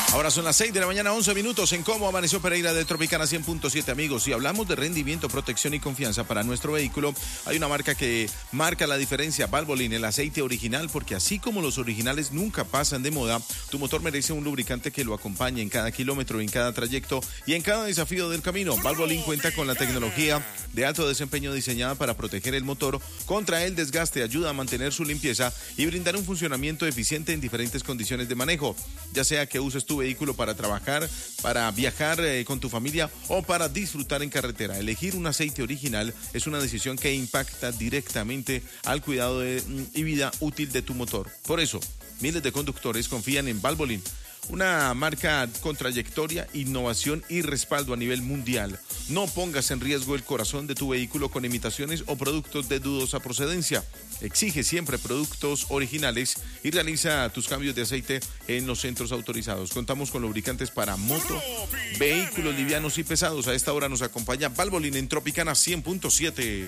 Ahora son las 6 de la mañana, 11 minutos en Cómo Amaneció Pereira de Tropicana 100.7, amigos. Si hablamos de rendimiento, protección y confianza para nuestro vehículo, hay una marca que marca la diferencia, Valvoline, el aceite original, porque así como los originales nunca pasan de moda, tu motor merece un lubricante que lo acompañe en cada kilómetro, en cada trayecto y en cada desafío del camino. Valvoline cuenta con la tecnología de alto desempeño diseñada para proteger el motor contra el desgaste, ayuda a mantener su limpieza y brindar un funcionamiento eficiente en diferentes condiciones de manejo, ya sea que uses tu vehículo para trabajar, para viajar con tu familia o para disfrutar en carretera. Elegir un aceite original es una decisión que impacta directamente al cuidado y vida útil de tu motor. Por eso, miles de conductores confían en Valvoline, una marca con trayectoria, innovación y respaldo a nivel mundial. No pongas en riesgo el corazón de tu vehículo con imitaciones o productos de dudosa procedencia. Exige siempre productos originales y realiza tus cambios de aceite en los centros autorizados. Contamos con lubricantes para moto, vehículos livianos y pesados. A esta hora nos acompaña Valvoline en Tropicana 100.7.